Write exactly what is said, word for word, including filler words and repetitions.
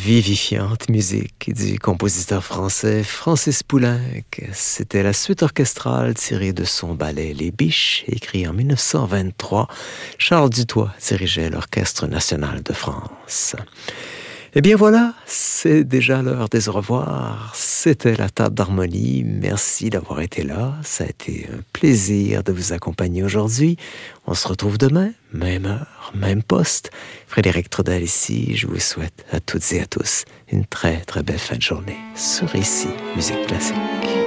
vivifiante musique du compositeur français Francis Poulenc. C'était la suite orchestrale tirée de son ballet Les Biches, écrit en mille neuf cent vingt-trois. Charles Dutoit dirigeait l'Orchestre national de France. Eh bien voilà, c'est déjà l'heure des au revoir. C'était la table d'harmonie. Merci d'avoir été là. Ça a été un plaisir de vous accompagner aujourd'hui. On se retrouve demain, même heure, même poste. Frédéric Trudel ici. Je vous souhaite à toutes et à tous une très très belle fin de journée sur Ici Musique Classique.